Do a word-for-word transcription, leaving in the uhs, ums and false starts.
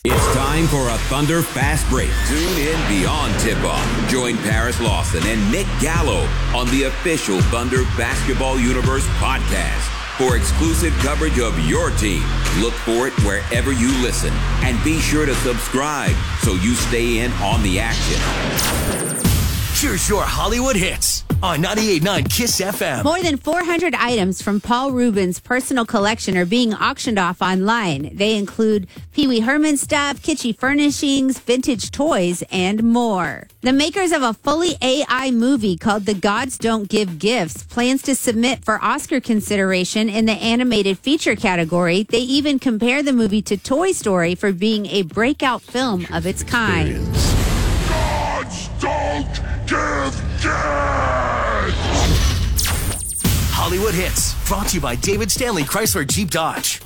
It's time for a Thunder Fast Break. Tune in beyond tip-off. Join Paris Lawson and Nick Gallo on the official Thunder Basketball Universe podcast for exclusive coverage of your team. Look for it wherever you listen. And be sure to subscribe so you stay in on the action. Here's your Hollywood hits on ninety-eight point nine KISS F M. More than four hundred items from Paul Rubens' personal collection are being auctioned off online. They include Pee Wee Herman stuff, kitschy furnishings, vintage toys, and more. The makers of a fully A I movie called The Gods Don't Give Gifts plans to submit for Oscar consideration in the animated feature category. They even compare the movie to Toy Story for being a breakout film of its kind. Gods don't give gifts! Hollywood hits brought to you by David Stanley Chrysler Jeep Dodge.